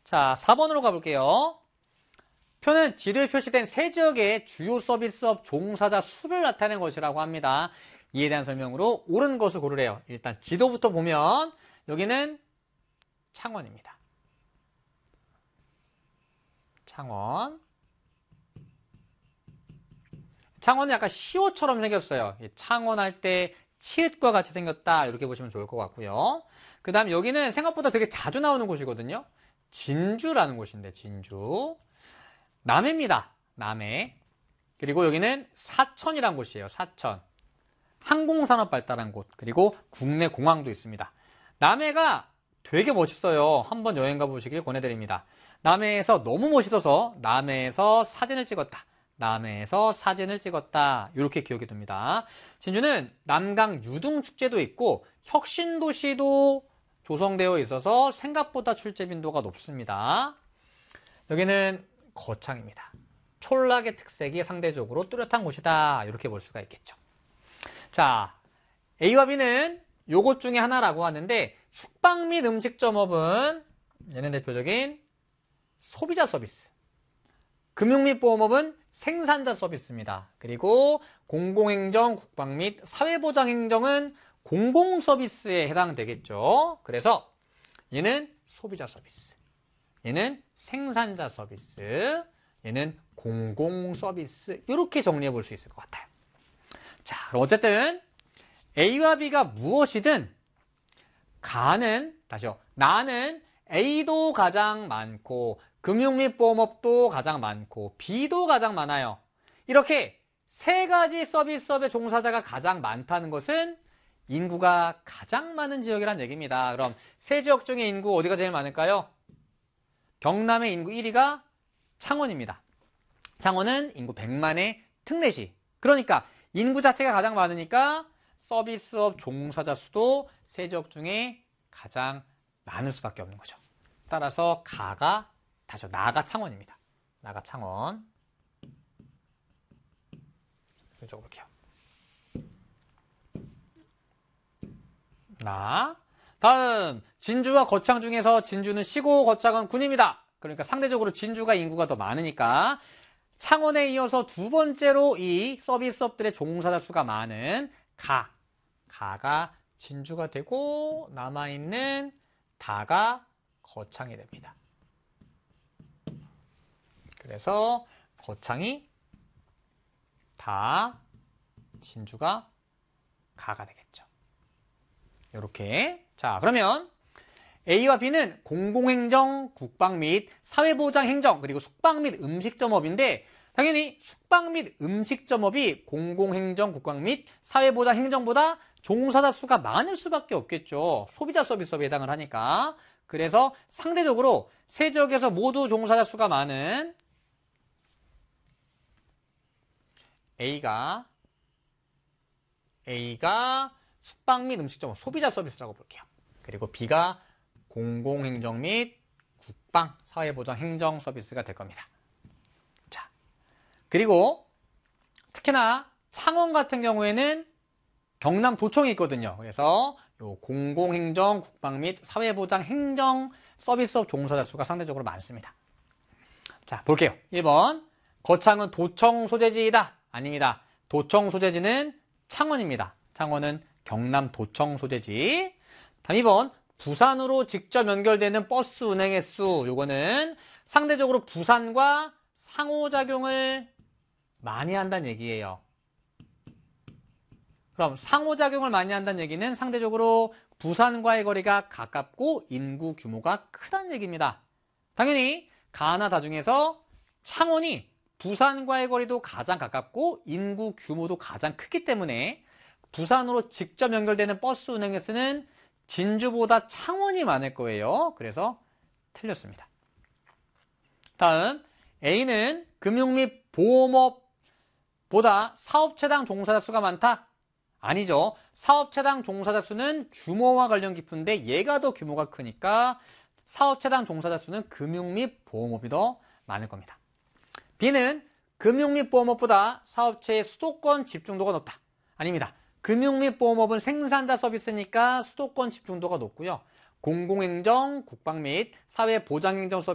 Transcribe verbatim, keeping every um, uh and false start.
자, 사 번으로 가볼게요. 표는 지도에 표시된 세 지역의 주요 서비스업 종사자 수를 나타내는 것이라고 합니다. 이에 대한 설명으로 옳은 것을 고르래요. 일단 지도부터 보면 여기는 창원입니다. 창원. 창원은 약간 시옷처럼 생겼어요. 창원 할 때 치읓과 같이 생겼다 이렇게 보시면 좋을 것 같고요. 그 다음 여기는 생각보다 되게 자주 나오는 곳이거든요. 진주라는 곳인데 진주. 남해입니다. 남해. 그리고 여기는 사천이라는 곳이에요. 사천. 항공산업 발달한 곳. 그리고 국내 공항도 있습니다. 남해가 되게 멋있어요. 한번 여행 가보시길 권해드립니다. 남해에서 너무 멋있어서 남해에서 사진을 찍었다. 남해에서 사진을 찍었다. 이렇게 기억이 됩니다. 진주는 남강 유등축제도 있고 혁신도시도 조성되어 있어서 생각보다 출제 빈도가 높습니다. 여기는 거창입니다. 촌락의 특색이 상대적으로 뚜렷한 곳이다. 이렇게 볼 수가 있겠죠. 자, A와 B는 요것 중에 하나라고 하는데 숙박 및 음식점업은 얘는 대표적인 소비자 서비스. 금융 및 보험업은 생산자 서비스입니다. 그리고 공공행정, 국방 및 사회보장 행정은 공공 서비스에 해당되겠죠. 그래서 얘는 소비자 서비스. 얘는 생산자 서비스. 얘는 공공 서비스. 이렇게 정리해 볼 수 있을 것 같아요. 자, 그럼 어쨌든 A와 B가 무엇이든 가는, 다시요. 나는 A도 가장 많고 금융 및 보험업도 가장 많고 B도 가장 많아요. 이렇게 세 가지 서비스업의 종사자가 가장 많다는 것은 인구가 가장 많은 지역이란 얘기입니다. 그럼 세 지역 중에 인구 어디가 제일 많을까요? 경남의 인구 일 위가 창원입니다. 창원은 인구 백만의 특례시. 그러니까 인구 자체가 가장 많으니까 서비스업 종사자 수도 세 지역 중에 가장 많을 수밖에 없는 거죠. 따라서 가가 다시 나가 창원입니다. 나가 창원. 이쪽으로 볼게요. 나. 다음 진주와 거창 중에서 진주는 시고 거창은 군입니다. 그러니까 상대적으로 진주가 인구가 더 많으니까 창원에 이어서 두 번째로 이 서비스업들의 종사자 수가 많은 가. 가가 진주가 되고 남아있는 다가 거창이 됩니다. 그래서 거창이 다, 진주가 가가 되겠죠. 이렇게. 자, 그러면 A와 B는 공공행정, 국방 및 사회보장 행정, 그리고 숙박 및 음식점업인데 당연히 숙박 및 음식점업이 공공행정, 국방 및 사회보장 행정보다 종사자 수가 많을 수밖에 없겠죠. 소비자 서비스업에 해당을 하니까. 그래서 상대적으로 세 지역에서 모두 종사자 수가 많은 A가 A가 숙박 및 음식점 소비자 서비스라고 볼게요. 그리고 B가 공공행정 및 국방, 사회보장 행정 서비스가 될 겁니다. 자, 그리고 특히나 창원 같은 경우에는 경남 도청이 있거든요. 그래서 요 공공행정, 국방 및 사회보장 행정 서비스업 종사자 수가 상대적으로 많습니다. 자, 볼게요. 일 번 거창은 도청 소재지이다. 아닙니다. 도청 소재지는 창원입니다. 창원은 경남 도청 소재지. 다음 이 번 부산으로 직접 연결되는 버스 운행의 수. 요거는 상대적으로 부산과 상호작용을 많이 한다는 얘기예요. 그럼 상호작용을 많이 한다는 얘기는 상대적으로 부산과의 거리가 가깝고 인구 규모가 크다는 얘기입니다. 당연히 가나 다 중에서 창원이 부산과의 거리도 가장 가깝고 인구 규모도 가장 크기 때문에 부산으로 직접 연결되는 버스 운행의 수는 진주보다 창원이 많을 거예요. 그래서 틀렸습니다. 다음 A는 금융 및 보험업보다 사업체당 종사자 수가 많다? 아니죠. 사업체당 종사자 수는 규모와 관련 깊은데 얘가 더 규모가 크니까 사업체당 종사자 수는 금융 및 보험업이 더 많을 겁니다. B는 금융 및 보험업보다 사업체의 수도권 집중도가 높다. 아닙니다. 금융 및 보험업은 생산자 서비스니까 수도권 집중도가 높고요. 공공행정, 국방 및 사회보장행정 서비스